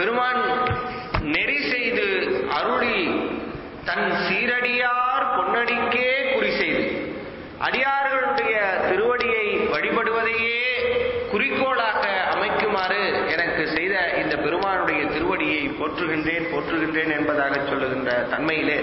பெருமான் நெறி செய்து அருளி தன் சீரடியார் பொன்னடிக்கே குறி செய்து அடியார்களுடைய திருவடியை வழிபடுவதையே குறிக்கோளாக அமைக்குமாறு எனக்கு செய்த இந்த பெருமானுடைய திருவடியை போற்றுகின்றேன் போற்றுகின்றேன் என்பதாக சொல்லுகின்ற தன்மையிலே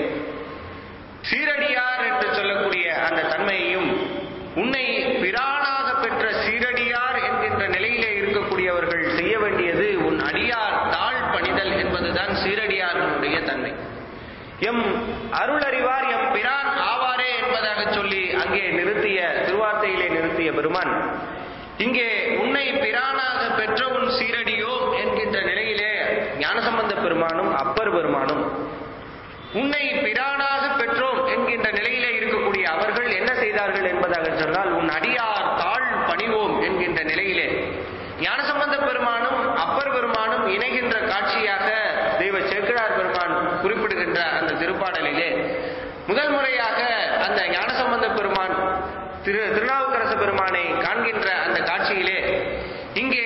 சீரடியார் என்று சொல்லக்கூடிய அந்த தன்மையையும் உன்னை பிரானாக பெற்ற சீரடியார் என்கின்ற நிலையிலே இருக்கக்கூடியவர்கள் செய்ய வேண்டியது உன் அடியார் தாழ் பணிதல் என்பதுதான் சீரடியார்களுடைய தன்மை. எம் அருளறிவார் எம் பிரான் ஆவாரே என்பதாக சொல்லி அங்கே நிறுத்திய திருவார்த்தையிலே நிறுத்திய பெருமான் இங்கே உன்னை பிரானாக பெற்ற உன் சீரடியோ என்கின்ற நிலையிலே ஞானசம்பந்த பெருமானும் அப்பர் பெருமானும் உன்னை பிரானாக பெற்றோம் என்கின்ற நிலையிலே இருக்கக்கூடிய அவர்கள் என்ன செய்தார்கள் என்பதாக சொன்னால் உன் அடியார் தாழ் பணிவோம் என்கின்ற நிலையிலே ஞானசம்பந்த பெருமானும் அப்பர் பெருமானும் இணைகின்ற காட்சியாக தெய்வ சேக்கிழார் பெருமான் குறிப்பிடுகின்ற அந்த திருப்பாடலிலே முதல் முறையாக அந்த ஞானசம்பந்த பெருமான் திருநாவுக்கரசு பெருமானை காண்கின்ற அந்த காட்சியிலே இங்கே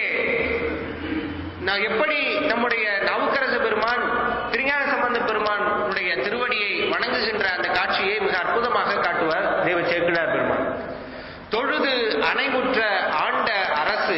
நான் எப்படி நம்முடைய நாவுக்கரசு பெருமான் திருஞான சம்பந்த பெருமானுடைய திருவடியை வணங்குகின்ற அந்த காட்சியை மிக அற்புதமாக காட்டுவார் தெய்வ சேக்கிழார் பெருமான். தொழுது அணைமுற்ற ஆண்ட அரசு,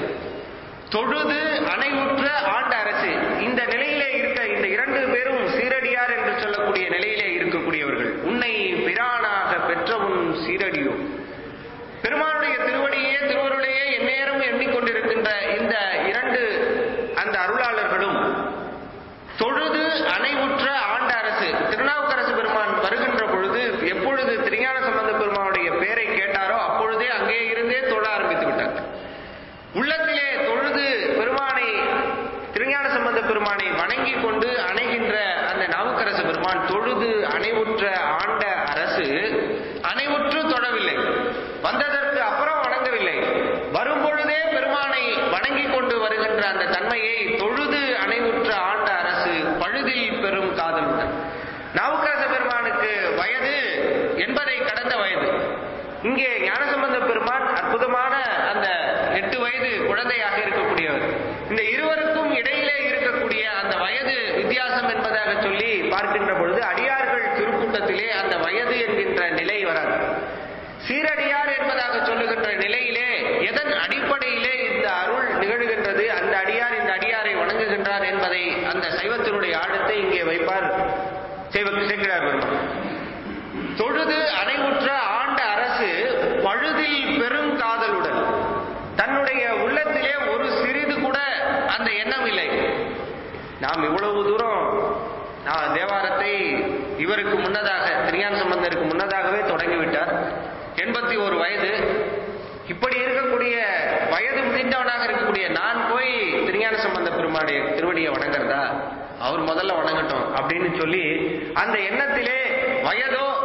தொழுது அணைமுற்ற ஆண்ட அரசு, இந்த நிலையிலே இருக்க இந்த இரண்டு பேரும் சீரடியார் என்று சொல்லக்கூடிய நிலையிலே இருக்கக்கூடியவர்கள். உன்னை பிரானாக பெற்ற உன் சீரடியோ, பெருமானுடைய திருவடியே திருவருளையே எந்நேரம் எண்ணிக்கொண்டிருக்கின்ற இந்த இரண்டு அந்த அருளாளர்களும் தொழுது அணைவுற்ற ஆண்ட அரசு. திருநாவுக்கரசு பெருமான் வருகின்ற பொழுது எப்பொழுது திருஞான சம்பந்த பெருமானுடைய பெயரை கேட்டாரோ அப்பொழுதே அங்கே இருந்தே தொழ ஆரம்பித்து விட்டார். உள்ளத்திலே தொழுது பெருமானை திருஞான சம்பந்த பெருமானை வணங்கி கொண்டு அணைகின்ற அந்த நாவுக்கரசு பெருமான் தொழுது அணைவுற்ற ஆண்ட அரசு அணைவுற்று தொழவில்லை, வந்ததற்கு அப்புறம் வணங்கவில்லை, வரும்பொழுதே பெருமானை வணங்கி கொண்டு வருகின்ற அந்த தன்மையை தொழுது அணைவுற்ற ஆண்ட அரசு பழுதில் பெரும் காதலுடன். நாவுக்கரச பெருமானுக்கு வயது 80 கடந்த வயது. இங்கே ஞானசம்பந்த பெருமான் அற்புதமான அந்த 8 வயது குழந்தையாக இருக்கக்கூடியவர். இந்த இருவருக்கும் இடையிலே இருக்கக்கூடிய அந்த வயது வித்தியாசம் என்பதாக சொல்லி பார்க்கின்ற பொழுது அடியார்கள் திருக்கூட்டத்திலே அந்த வயது என்கின்ற நிலை வராது. சீரடியார் என்பதாக சொல்லுகின்ற நிலையிலே எதன் அடிப்படையிலே இந்த அருள் நிகழ்கின்றது, அந்த அடியார் இந்த அடியாரை வணங்குகின்றார் என்பதை அந்த சைவத்தினுடைய ஆழத்தை இங்கே வைப்பார் சேக்கிழார் பெருமான். தொழுது அணைவுற்ற ஆண்ட அரசு பழுதில் பெருங்காதலுடன், தன்னுடைய உள்ளத்திலே ஒரு சிறிது கூட அந்த எண்ணம் இல்லை. நாம் இவ்வளவு தூரம் தேவாரத்தை இவருக்கு முன்னதாக திருஞான சம்பந்தருக்கு முன்னதாகவே தொடங்கிவிட்டார். 81 வயது. இப்படி இருக்கக்கூடிய வயது முதிர்ந்தவனாக இருக்கக்கூடிய நான் போய் திருஞான சம்பந்த பெருமானுடைய திருவடியை வணங்குறதா, அவர் முதல்ல வணங்கட்டும் அப்படின்னு சொல்லி அந்த எண்ணத்திலே வயதோ